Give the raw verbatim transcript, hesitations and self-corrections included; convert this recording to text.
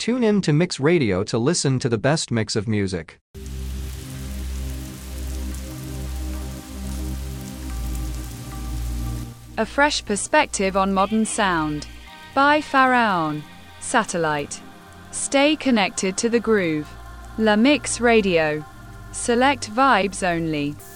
Tune in to Mix Radio to listen to the best mix of music. A fresh perspective on modern sound. By Pharaon. Satellite. Stay connected to the groove. La Mix Radio. Select vibes only.